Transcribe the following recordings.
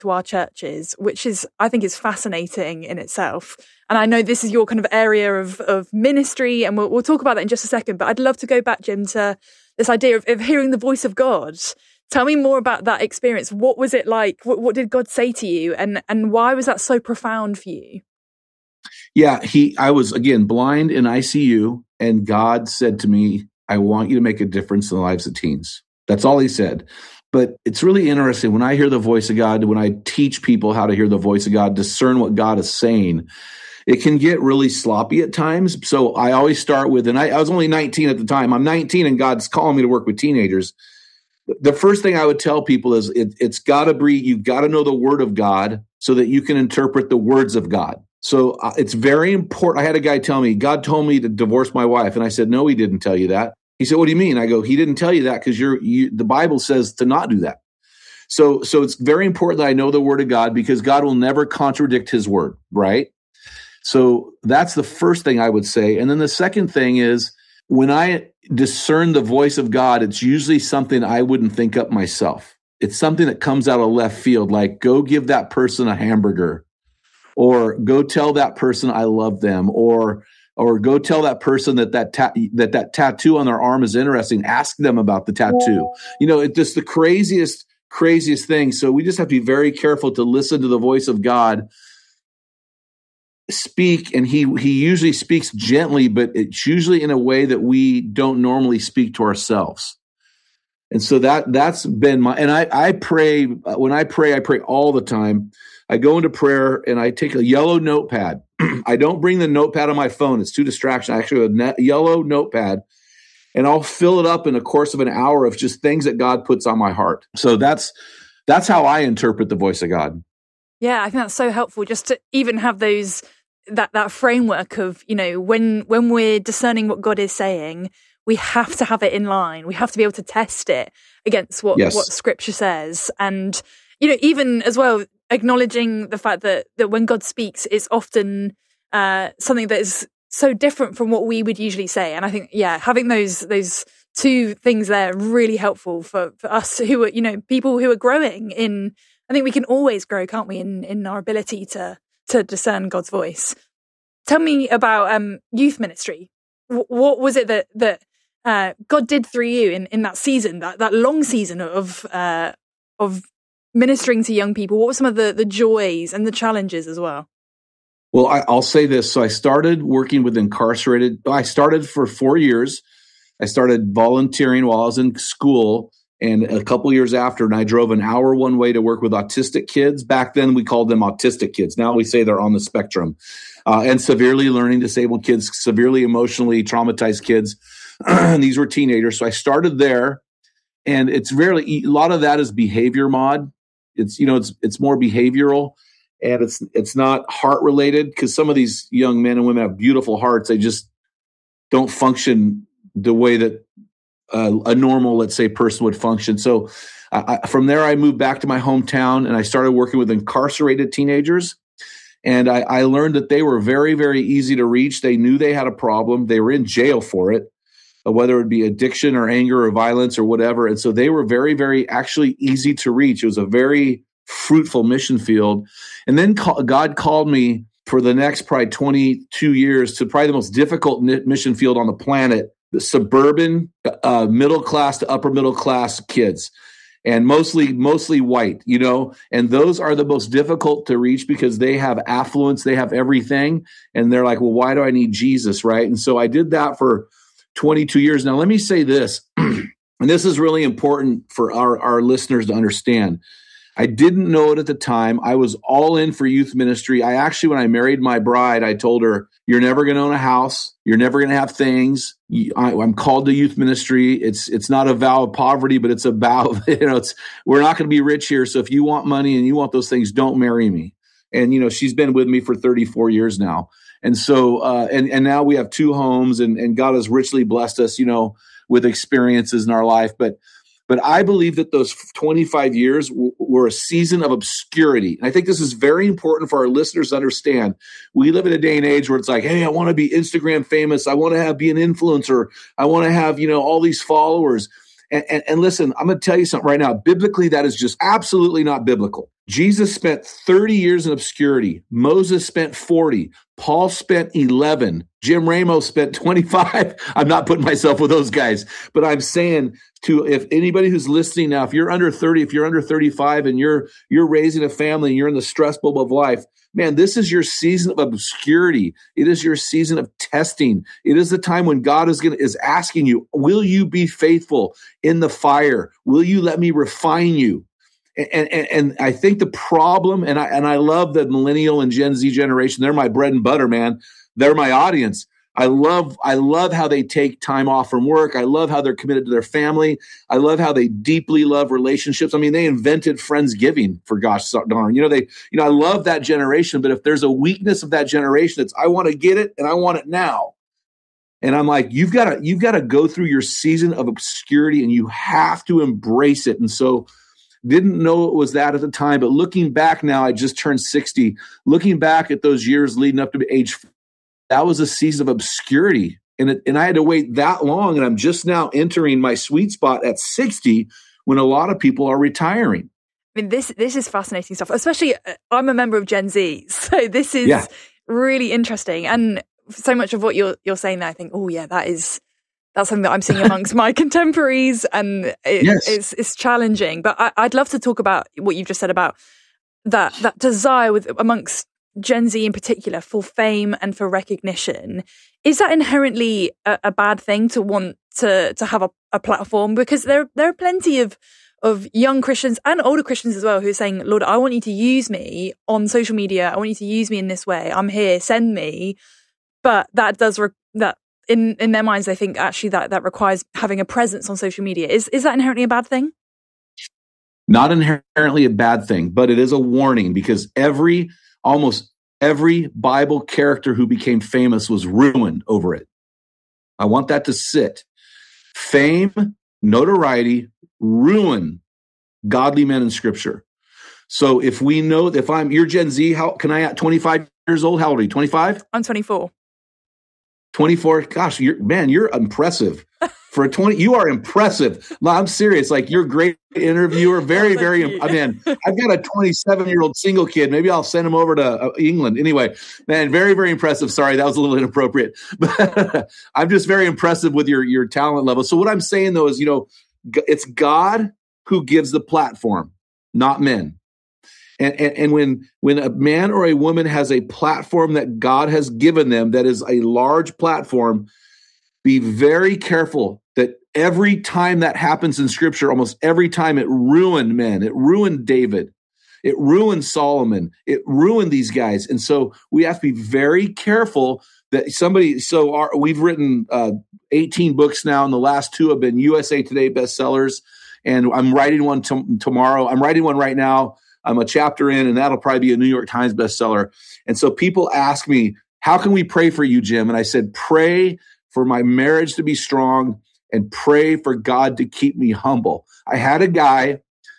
to our churches, which is, I think, is fascinating in itself. And I know this is your kind of area of ministry, and we'll talk about that in just a second. But I'd love to go back, Jim, to this idea of hearing the voice of God. Tell me more about that experience. What was it like? What did God say to you? And why was that so profound for you? Yeah, I was, again, blind in ICU, and God said to me, I want you to make a difference in the lives of teens. That's all he said. But it's really interesting when I hear the voice of God, when I teach people how to hear the voice of God, discern what God is saying, it can get really sloppy at times. So I always start with, and I was only 19 at the time. I'm 19 and God's calling me to work with teenagers. The first thing I would tell people is it's got to be, you've got to know the word of God so that you can interpret the words of God. So it's very important. I had a guy tell me, God told me to divorce my wife. And I said, no, he didn't tell you that. He said, what do you mean? I go, he didn't tell you that because the Bible says to not do that. So it's very important that I know the word of God, because God will never contradict his word, right? So that's the first thing I would say. And then the second thing is, when I discern the voice of God, it's usually something I wouldn't think up myself. It's something that comes out of left field, like go give that person a hamburger, or go tell that person I love them, or go tell that person that tattoo on their arm is interesting. Ask them about the tattoo. It's just the craziest thing. So we just have to be very careful to listen to the voice of God speak, and he usually speaks gently, but it's usually in a way that we don't normally speak to ourselves. And so that's been I pray. When I pray all the time. I go into prayer and I take a yellow notepad. I don't bring the notepad on my phone. It's too distraction. I actually have a yellow notepad, and I'll fill it up in the course of an hour of just things that God puts on my heart. So that's how I interpret the voice of God. Yeah, I think that's so helpful, just to even have that framework of, when we're discerning what God is saying, we have to have it in line. We have to be able to test it against what Scripture says. And, even as well, acknowledging the fact that when God speaks, it's often something that is so different from what we would usually say. And I think, having those two things there are really helpful for us who are, people who are growing in. I think we can always grow, can't we, in our ability to discern God's voice. Tell me about youth ministry. What was it that God did through you in that season, that long season of ministering to young people? What were some of the joys and the challenges as well? Well, I'll say this. So I started working with incarcerated. I started for 4 years. I started volunteering while I was in school, and a couple years after, and I drove an hour one way to work with autistic kids. Back then, we called them autistic kids. Now we say they're on the spectrum. And severely learning disabled kids, severely emotionally traumatized kids. These were teenagers. So I started there, and it's a lot of that is behavior mod. It's more behavioral, and it's not heart related, because some of these young men and women have beautiful hearts. They just don't function the way that a normal, let's say, person would function. So from there, I moved back to my hometown, and I started working with incarcerated teenagers. And I learned that they were very, very easy to reach. They knew they had a problem. They were in jail for it, whether it be addiction or anger or violence or whatever. And so they were very, very actually easy to reach. It was a very fruitful mission field. And then God called me for the next probably 22 years to probably the most difficult mission field on the planet, the suburban, middle class to upper middle class kids, and mostly white, and those are the most difficult to reach because they have affluence, they have everything. And they're like, well, why do I need Jesus? Right. And so I did that for 22 years. Now, let me say this, and this is really important for our listeners to understand. I didn't know it at the time. I was all in for youth ministry. I actually, when I married my bride, I told her, you're never going to own a house. You're never going to have things. I'm called to youth ministry. It's not a vow of poverty, but it's a vow. We're not going to be rich here. So if you want money and you want those things, don't marry me. And, she's been with me for 34 years now. And so, and now we have 2 homes, and God has richly blessed us, with experiences in our life. But I believe that those 25 years were a season of obscurity. And I think this is very important for our listeners to understand. We live in a day and age where it's like, hey, I want to be Instagram famous. I want to be an influencer. I want to have, all these followers. And listen, I'm going to tell you something right now. Biblically, that is just absolutely not biblical. Jesus spent 30 years in obscurity. Moses spent 40. Paul spent 11. Jim Ramos spent 25. I'm not putting myself with those guys, but I'm saying if anybody who's listening now, if you're under 30, if you're under 35 and you're raising a family and you're in the stress bubble of life, man, this is your season of obscurity. It is your season of testing. It is the time when God is asking you, will you be faithful in the fire? Will you let me refine you? And I think the problem, and I love the millennial and Gen Z generation. They're my bread and butter, man. They're my audience. I love how they take time off from work. I love how they're committed to their family. I love how they deeply love relationships. I mean, they invented Friendsgiving, for gosh darn. I love that generation. But if there's a weakness of that generation, it's I want to get it and I want it now. And I'm like, you've got to go through your season of obscurity and you have to embrace it. And so. Didn't know it was that at the time, but looking back now, I just turned 60. Looking back at those years leading up to age, that was a season of obscurity. And I had to wait that long. And I'm just now entering my sweet spot at 60 when a lot of people are retiring. I mean, this is fascinating stuff, especially I'm a member of Gen Z. So this is really interesting. And so much of what you're saying there, I think, oh yeah, that's something that I'm seeing amongst my contemporaries, and it's challenging. But I'd love to talk about what you've just said about that desire amongst Gen Z in particular for fame and for recognition. Is that inherently a bad thing to want to have a platform? Because there are plenty of young Christians and older Christians as well who are saying, Lord, I want you to use me on social media. I want you to use me in this way. I'm here, send me. But that does that. In their minds, they think actually that requires having a presence on social media. Is that inherently a bad thing? Not inherently a bad thing, but it is a warning because almost every Bible character who became famous was ruined over it. I want that to sit. Fame, notoriety, ruin godly men in Scripture. So if we know, you're Gen Z, how can I at 25 years old? How old are you? 25? I'm 24. 24. Gosh, you're impressive. For a 20, you are impressive. No, I'm serious. Like, you're a great interviewer. Very, very. I mean, I've got a 27-year-old single kid. Maybe I'll send him over to England. Anyway, man, very, very impressive. Sorry, that was a little inappropriate. But I'm just very impressive with your talent level. So what I'm saying though is, it's God who gives the platform, not men. And when a man or a woman has a platform that God has given them, that is a large platform, be very careful that every time that happens in Scripture, almost every time, it ruined men. It ruined David. It ruined Solomon. It ruined these guys. And so we have to be very careful that we've written 18 books now, and the last 2 have been USA Today bestsellers. And I'm writing one tomorrow. I'm writing one right now. I'm a chapter in, and that'll probably be a New York Times bestseller. And so people ask me, how can we pray for you, Jim? And I said, pray for my marriage to be strong and pray for God to keep me humble. I had a guy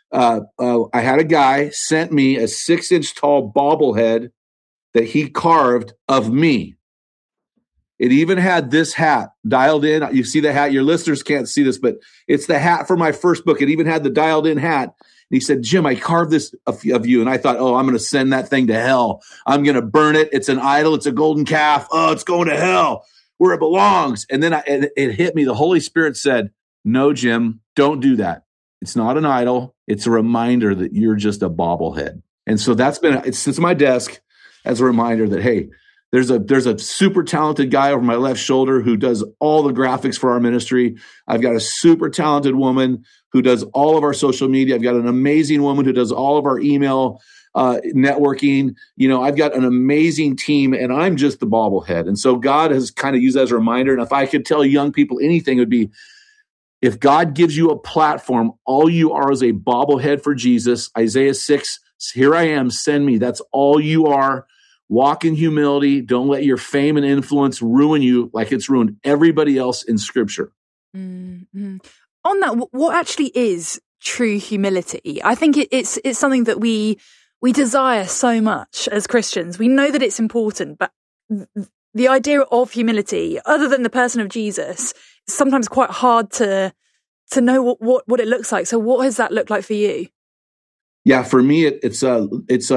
sent me a 6-inch tall bobblehead that he carved of me. It even had this hat dialed in. You see the hat? Your listeners can't see this, but it's the hat for my first book. It even had the dialed in hat. And he said, Jim, I carved this of you. And I thought, I'm going to send that thing to hell. I'm going to burn it. It's an idol. It's a golden calf. Oh, it's going to hell where it belongs. And then it hit me. The Holy Spirit said, no, Jim, don't do that. It's not an idol. It's a reminder that you're just a bobblehead. And so it sits on my desk as a reminder that, hey, there's a super talented guy over my left shoulder who does all the graphics for our ministry. I've got a super talented woman who does all of our social media. I've got an amazing woman who does all of our email networking. I've got an amazing team, and I'm just the bobblehead. And so God has kind of used that as a reminder. And if I could tell young people anything, it would be, if God gives you a platform, all you are is a bobblehead for Jesus. Isaiah 6, here I am, send me. That's all you are. Walk in humility. Don't let your fame and influence ruin you like it's ruined everybody else in Scripture. Mm-hmm. On that, what actually is true humility? I think it's something that we desire so much as Christians. We know that it's important, but the idea of humility, other than the person of Jesus, is sometimes quite hard to know what it looks like. So what has that looked like for you? Yeah, for me, it's